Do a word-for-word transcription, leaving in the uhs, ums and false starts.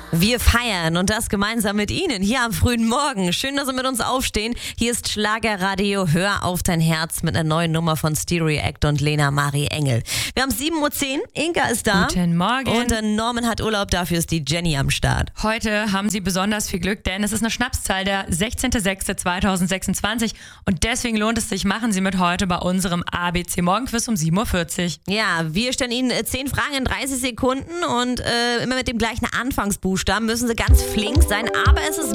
Wir feiern und das gemeinsam mit Ihnen hier am frühen Morgen. Schön, dass Sie mit uns aufstehen. Hier ist Schlagerradio Hör auf dein Herz mit einer neuen Nummer von Stereo Act und Lena Marie Engel. Wir haben sieben Uhr zehn, Inka ist da. Guten Morgen. Und der Norman hat Urlaub, dafür ist die Jenny am Start. Heute haben Sie besonders viel Glück, denn es ist eine Schnapszahl, der sechzehnter sechster zweitausendsechsundzwanzig. Und deswegen lohnt es sich, machen Sie mit heute bei unserem A B C Morgenquiz um sieben Uhr vierzig. Ja, wir stellen Ihnen äh, zehn Fragen in dreißig Sekunden und äh, immer mit dem gleichen Anfangsbuchstaben müssen Sie ganz flink sein, aber es ist